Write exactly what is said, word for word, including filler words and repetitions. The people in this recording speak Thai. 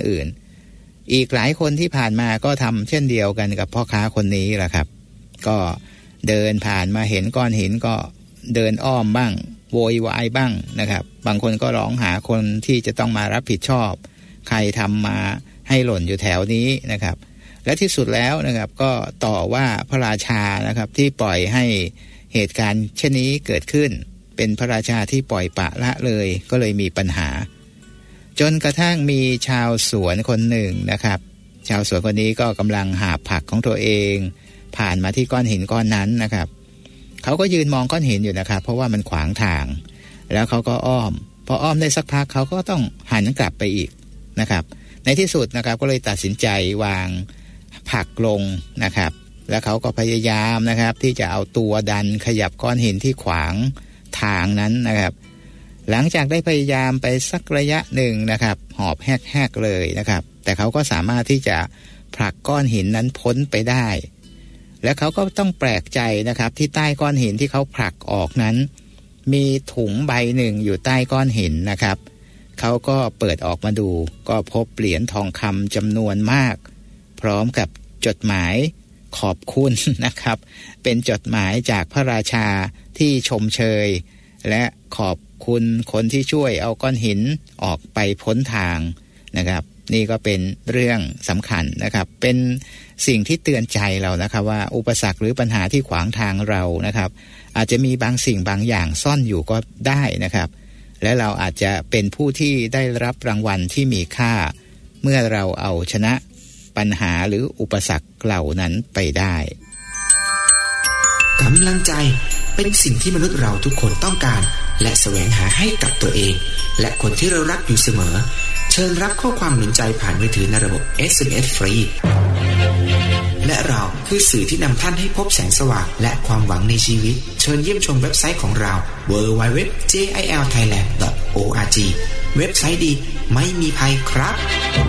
อื่นอีกหลายคนที่ผ่านมาก็ทำเช่นเดียวกันกับพ่อค้าคนนี้แหละครับก็เดินผ่านมาเห็นก้อนหินก็เดินอ้อมบ้างโวยวายบ้างนะครับบางคนก็ร้องหาคนที่จะต้องมารับผิดชอบใครทำมาให้หล่นอยู่แถวนี้นะครับและที่สุดแล้วนะครับก็ต่อว่าพระราชานะครับที่ปล่อยให้เหตุการณ์เช่นนี้เกิดขึ้นเป็นพระราชาที่ปล่อยปละละเลยก็เลยมีปัญหาจนกระทั่งมีชาวสวนคนหนึ่งนะครับชาวสวนคนนี้ก็กำลังหาผักของตัวเองผ่านมาที่ก้อนหินก้อนนั้นนะครับเขาก็ยืนมองก้อนหินอยู่นะครับเพราะว่ามันขวางทางแล้วเขาก็อ้อมพออ้อมได้สักพักเขาก็ต้องหันกลับไปอีกนะครับในที่สุดนะครับก็เลยตัดสินใจวางผักลงนะครับแล้วเขาก็พยายามนะครับที่จะเอาตัวดันขยับก้อนหินที่ขวางทางนั้นนะครับหลังจากได้พยายามไปสักระยะหนึ่งนะครับหอบแหกๆเลยนะครับแต่เขาก็สามารถที่จะผลักก้อนหินนั้นพ้นไปได้และเขาก็ต้องแปลกใจนะครับที่ใต้ก้อนหินที่เขาผลักออกนั้นมีถุงใบหนึ่งอยู่ใต้ก้อนหินนะครับเขาก็เปิดออกมาดูก็พบเหรียญทองคำจำนวนมากพร้อมกับจดหมายขอบคุณนะครับเป็นจดหมายจากพระราชาที่ชมเชยและขอบคุณคนที่ช่วยเอาก้อนหินออกไปพ้นทางนะครับนี่ก็เป็นเรื่องสำคัญนะครับเป็นสิ่งที่เตือนใจเรานะครับว่าอุปสรรคหรือปัญหาที่ขวางทางเรานะครับอาจจะมีบางสิ่งบางอย่างซ่อนอยู่ก็ได้นะครับและเราอาจจะเป็นผู้ที่ได้รับรางวัลที่มีค่าเมื่อเราเอาชนะปัญหาหรืออุปสรรคเหล่านั้นไปได้กำลังใจเป็นสิ่งที่มนุษย์เราทุกคนต้องการและแสวงหาให้กับตัวเองและคนที่เรารักอยู่เสมอเชิญรับข้อความหนุนใจผ่านมือถือในระบบ เอส เอ็ม เอส ฟรีและเราคือสื่อที่นำท่านให้พบแสงสว่างและความหวังในชีวิตเชิญเยี่ยมชมเว็บไซต์ของเรา ดับเบิลยู ดับเบิลยู ดับเบิลยู ดอท เจ ไอ แอล ไทยแลนด์ ดอท โอ อาร์ จี เว็บไซต์ดีไม่มีภัยครับ